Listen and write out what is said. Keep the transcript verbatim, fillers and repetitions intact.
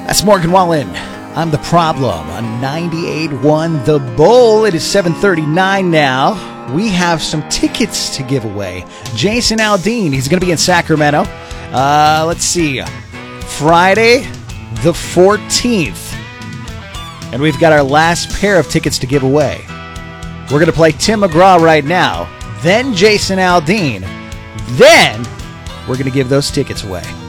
That's Morgan Wallen. I'm the problem on ninety-eight point one The Bull. It is seven thirty-nine now. We have some tickets to give away. Jason Aldean, he's going to be in Sacramento. Uh, let's see. Friday the fourteenth. And we've got our last pair of tickets to give away. We're going to play Tim McGraw right now. Then Jason Aldean. Then we're going to give those tickets away.